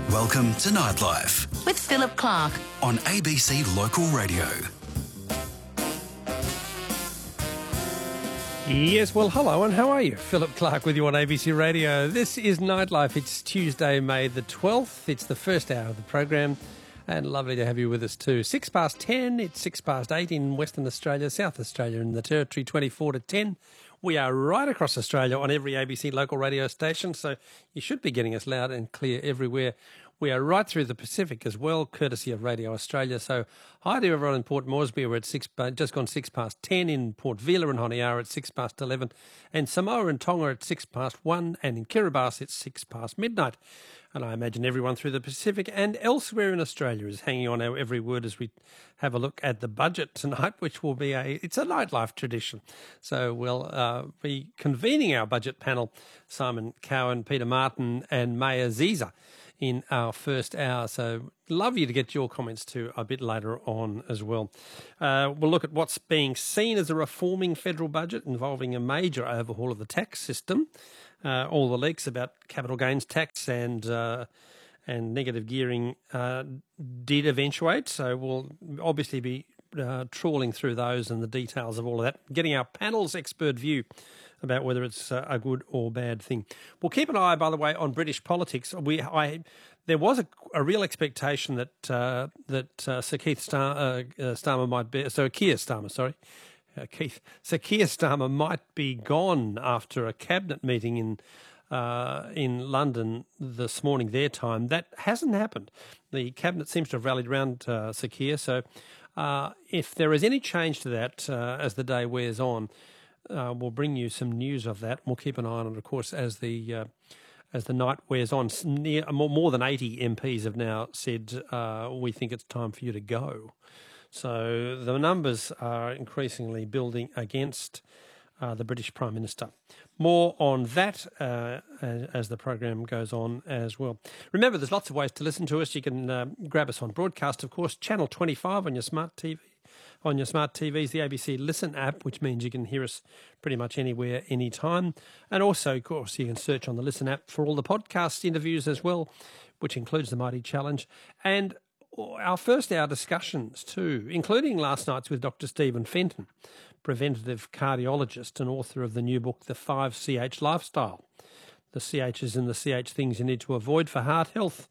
Welcome to Nightlife with Philip Clark on ABC Local Radio. Yes, well, hello and how are you? Philip Clark with you on ABC Radio. This is Nightlife. It's Tuesday, May the 12th. It's the first hour of the program and lovely to have you with us too. 10:06, it's 8:06 in Western Australia, South Australia and the Territory, 24 to 10. We are right across Australia on every ABC local radio station, so you should be getting us loud and clear everywhere. We are right through the Pacific as well, courtesy of Radio Australia. So hi to everyone in Port Moresby. We're at just gone 10:06 in Port Vila and Honiara at 11:06, and Samoa and Tonga at 1:06, and in Kiribati it's midnight. And I imagine everyone through the Pacific and elsewhere in Australia is hanging on our every word as we have a look at the budget tonight, which will be it's a nightlife tradition. So we'll be convening our budget panel, Simon Cowan, Peter Martin and Maya Ziza, in our first hour. So love you to get your comments too a bit later on as well. We'll look at what's being seen as a reforming federal budget involving a major overhaul of the tax system. All the leaks about capital gains tax and negative gearing did eventuate. So we'll obviously be trawling through those and the details of all of that, getting our panel's expert view about whether it's a good or bad thing. We'll keep an eye, by the way, on British politics. There was a real expectation that Sir Keir Starmer might be. So Keir Starmer, sorry. Sir Keir Starmer might be gone after a cabinet meeting in London this morning, their time. That hasn't happened. The cabinet seems to have rallied around Sir Keir. So if there is any change to that as the day wears on, we'll bring you some news of that. We'll keep an eye on it, of course, as the night wears on. More than 80 MPs have now said we think it's time for you to go. So the numbers are increasingly building against the British Prime Minister. More on that as the program goes on as well. Remember, there's lots of ways to listen to us. You can grab us on broadcast, of course, Channel 25 on your smart TV. On your smart TVs, the ABC Listen app, which means you can hear us pretty much anywhere, anytime. And also, of course, you can search on the Listen app for all the podcast interviews as well, which includes the Mighty Challenge. And our first hour discussions too, including last night's with Dr. Stephen Fenton, preventative cardiologist and author of the new book, The 5CH Lifestyle. The CHs and the CH things you need to avoid for heart health.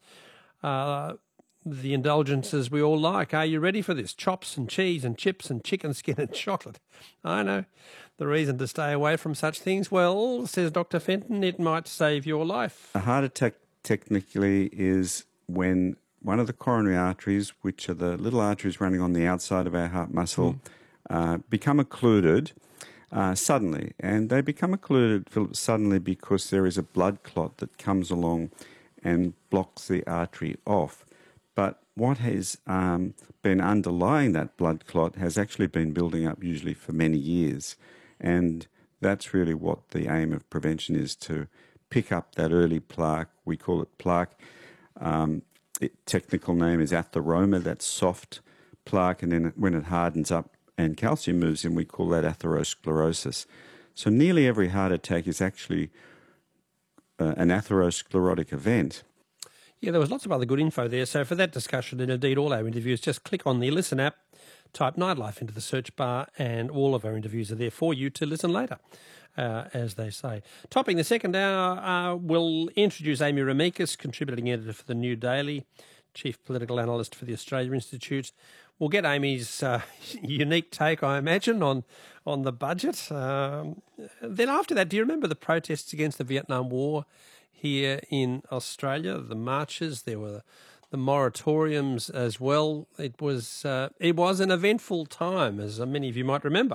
The indulgences we all like. Are you ready for this? Chops and cheese and chips and chicken skin and chocolate. I know. The reason to stay away from such things, well, says Dr. Fenton, it might save your life. A heart attack technically is when one of the coronary arteries, which are the little arteries running on the outside of our heart muscle, become occluded suddenly. And they become occluded, Philip, suddenly because there is a blood clot that comes along and blocks the artery off. But what has been underlying that blood clot has actually been building up usually for many years. And that's really what the aim of prevention is, to pick up that early plaque. We call it plaque. Its technical name is atheroma, that's soft plaque. And then when it hardens up and calcium moves in, we call that atherosclerosis. So nearly every heart attack is actually an atherosclerotic event. Yeah, there was lots of other good info there. So for that discussion and indeed all our interviews, just click on the Listen app, type Nightlife into the search bar, and all of our interviews are there for you to listen later, as they say. Topping the second hour, we'll introduce Amy Remeikis, contributing editor for The New Daily, chief political analyst for the Australia Institute. We'll get Amy's unique take, I imagine, on the budget. Then after that, do you remember the protests against the Vietnam War here in Australia? The marches, there were the moratoriums as well. It was an eventful time, as many of you might remember.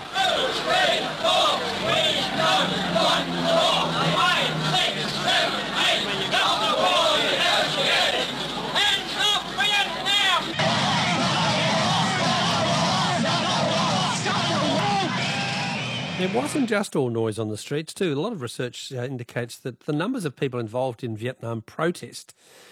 It wasn't just all noise on the streets too. A lot of research indicates that the numbers of people involved in Vietnam protest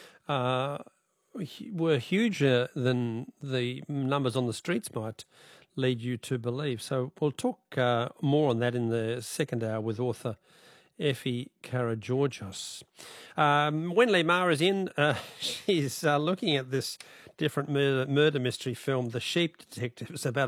were huger than the numbers on the streets might lead you to believe. So we'll talk more on that in the second hour with author Effie Karageorgios. When Lee Ma is in, she's looking at this different murder mystery film, The Sheep Detectives, about